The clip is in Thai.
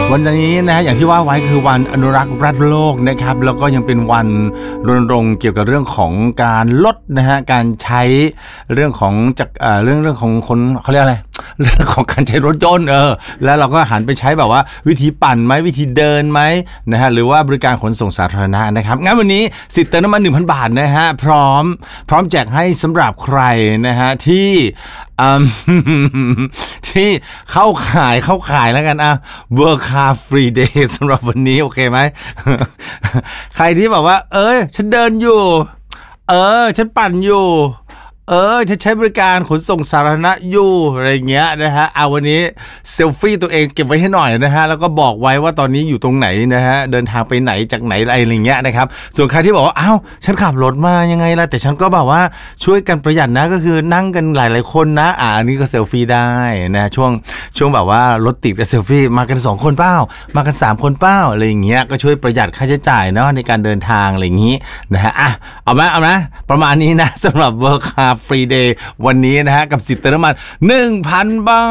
วันนี้นะฮะอย่างที่ว่าไว้คือวันอนุรักษ์รัฐโลกนะครับแล้วก็ยังเป็นวันรณรงค์เกี่ยวกับเรื่องของการลดนะฮะการใช้เรื่องของจากเรื่องของคนเขาเรียกอะไรเรื่องของการใช้รถยนต์แล้วเราก็หันไปใช้แบบว่าวิธีปั่นไหมวิธีเดินไหมนะฮะหรือว่าบริการขนส่งสาธารณะนะครับงั้นวันนี้สิทธิ์เติมน้ำมัน 1,000 บาทนะฮะพร้อมแจกให้สำหรับใครนะฮะที่ที่เข้าขายแล้วกันWork Car Free Day สำหรับวันนี้โอเคไหม ใครที่แบบว่าฉันเดินอยู่ฉันปั่นอยู่ฉันใช้บริการขนส่งสาธารณะอยู่อะไรเงี้ยนะฮะเอาวันนี้เซลฟี่ตัวเองเก็บไว้ให้หน่อยนะฮะแล้วก็บอกไว้ว่าตอนนี้อยู่ตรงไหนนะฮะเดินทางไปไหนจากไหนอะไรเงี้ยนะครับส่วนใครที่บอกว่าฉันขับรถมายังไงล่ะแต่ฉันก็แบบว่าช่วยกันประหยัดนะก็คือนั่งกันหลายๆคนนะอันนี้ก็เซลฟี่ได้นะช่วงแบบว่ารถติดก็เซลฟี่มากัน2คนเปล่ามากัน3คนเปล่าอะไรอย่างเงี้ยก็ช่วยประหยัดค่าใช้จ่ายเนาะในการเดินทางอะไรอย่างงี้นะฮะเอานะประมาณนี้นะสำหรับ Work Car Free Day วันนี้นะฮะกับสิทธิ์เติมน้ำมัน 1,000 บาท